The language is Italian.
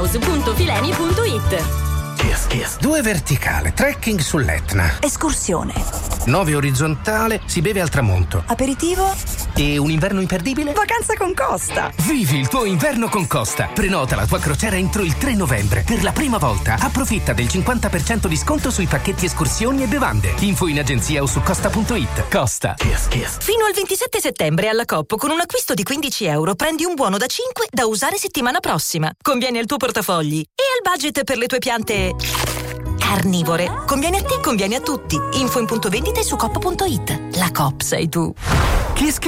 house.fileni.it. 2 verticale, trekking sull'Etna. Escursione. 9 orizzontale, si beve al tramonto. Aperitivo. E un inverno imperdibile? Vacanza con Costa. Vivi il tuo inverno con Costa. Prenota la tua crociera entro il 3 novembre. Per la prima volta approfitta del 50% di sconto sui pacchetti escursioni e bevande. Info in agenzia o su costa.it. Costa. Fino al 27 settembre alla Coop con un acquisto di €15 prendi un buono da 5 da usare settimana prossima. Conviene al tuo portafogli e al budget per le tue piante carnivore. Conviene a te, conviene a tutti. Info in punto vendita e su coop.it. La Coop sei tu.